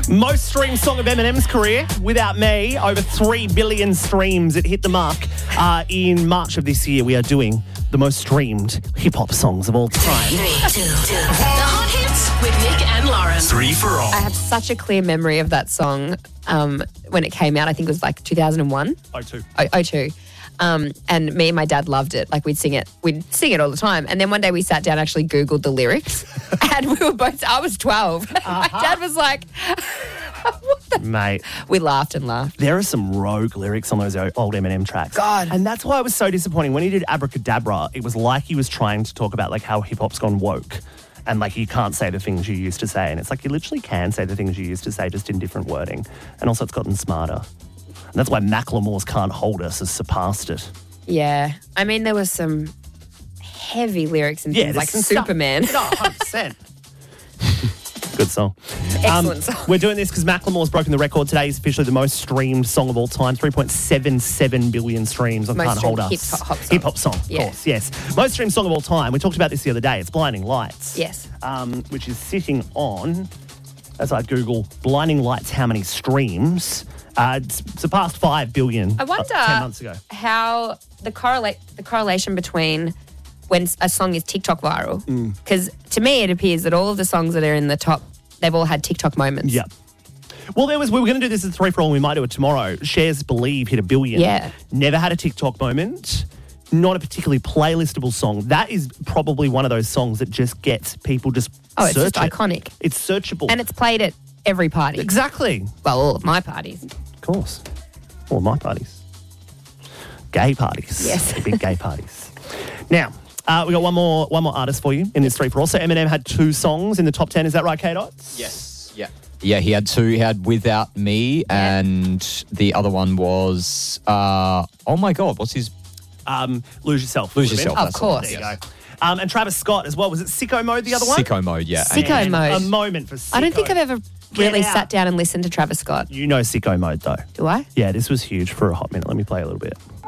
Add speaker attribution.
Speaker 1: Most streamed song of Eminem's career, Without Me, over 3 billion streams. It hit the mark. In March of this year, we are doing the most streamed hip-hop songs of all time.
Speaker 2: 3, 2, 2. The Hot Hits with Nick and Lauren.
Speaker 3: 3 for all.
Speaker 4: I have such a clear memory of that song when it came out. I think it was like 2001. 02. And me and my dad loved it. Like we'd sing it all the time. And then one day we sat down and actually Googled the lyrics. And I was 12. My dad was like,
Speaker 1: Mate.
Speaker 4: We laughed and laughed.
Speaker 1: There are some rogue lyrics on those old Eminem tracks.
Speaker 4: God.
Speaker 1: And that's why it was so disappointing. When he did Abracadabra, it was like he was trying to talk about like how hip-hop's gone woke. And like you can't say the things you used to say. And it's like you literally can say the things you used to say, just in different wording. And also it's gotten smarter. And that's why Macklemore's Can't Hold Us has surpassed it.
Speaker 4: Yeah. I mean, there was some heavy lyrics and things like
Speaker 1: some
Speaker 4: Superman.
Speaker 1: Stuff. No, 100%. Good song.
Speaker 4: Excellent song.
Speaker 1: We're doing this because Macklemore's broken the record today. He's officially the most streamed song of all time. 3.77 billion streams on
Speaker 4: Most
Speaker 1: Can't Hold
Speaker 4: streamed
Speaker 1: Us.
Speaker 4: hip-hop song.
Speaker 1: Of
Speaker 4: Yeah.
Speaker 1: course, yes. Most streamed song of all time. We talked about this the other day. It's Blinding Lights.
Speaker 4: Yes.
Speaker 1: Which is sitting on, as I Google, Blinding Lights, how many streams? It's surpassed 5 billion
Speaker 4: I wonder
Speaker 1: 10 months ago.
Speaker 4: how the correlation between when a song is TikTok viral. Because to me, it appears that all of the songs that are in the top, they've all had TikTok moments.
Speaker 1: Yeah. Well, we were going to do this as 3 for all, and we might do it tomorrow. Shares Believe hit 1 billion.
Speaker 4: Yeah.
Speaker 1: Never had a TikTok moment. Not a particularly playlistable song. That is probably one of those songs that just gets people just
Speaker 4: It's
Speaker 1: search
Speaker 4: just
Speaker 1: it.
Speaker 4: iconic.
Speaker 1: It's searchable.
Speaker 4: And it's played at every party.
Speaker 1: Exactly.
Speaker 4: Well, all of my parties.
Speaker 1: Of course. All of my parties. Gay parties.
Speaker 4: Yes.
Speaker 1: Big gay parties. Now, we got one more artist for you in this 3 for all. So Eminem had 2 songs in the top 10. Is that right, K-Dots?
Speaker 5: Yes. Yeah. Yeah, he had 2. He had Without Me, and the other one was, oh my God, what's his?
Speaker 1: Lose Yourself.
Speaker 5: Lose Yourself.
Speaker 4: Of
Speaker 5: that's the
Speaker 4: course.
Speaker 5: one,
Speaker 1: There you
Speaker 5: yes.
Speaker 1: go. And Travis Scott as well. Was it Sicko Mode, the other one?
Speaker 5: Sicko Mode, yeah.
Speaker 4: Sicko Mode.
Speaker 1: A moment for Sicko.
Speaker 4: I don't think I've ever really
Speaker 1: out.
Speaker 4: sat down and listened to Travis Scott.
Speaker 1: You know Sicko Mode, though.
Speaker 4: Do I?
Speaker 1: Yeah, this was huge for a hot minute. Let me play a little bit.